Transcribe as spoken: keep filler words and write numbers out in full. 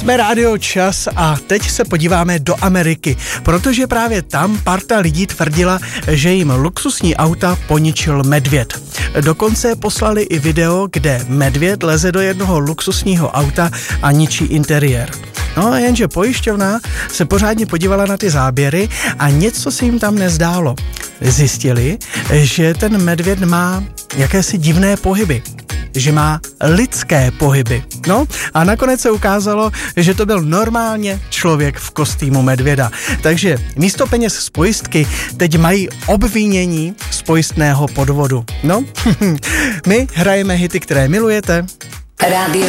Jsme Rádio Čas a teď se podíváme do Ameriky, protože právě tam parta lidí tvrdila, že jim luxusní auta poničil medvěd. Dokonce poslali i video, kde medvěd leze do jednoho luxusního auta a ničí interiér. No jenže pojišťovna se pořádně podívala na ty záběry a něco se jim tam nezdálo. Zjistili, že ten medvěd má jakési divné pohyby, že má lidské pohyby. No a nakonec se ukázalo, že to byl normálně člověk v kostýmu medvěda. Takže místo peněz z pojistky teď mají obvinění z pojistného podvodu. No, my hrajeme hity, které milujete. Rádio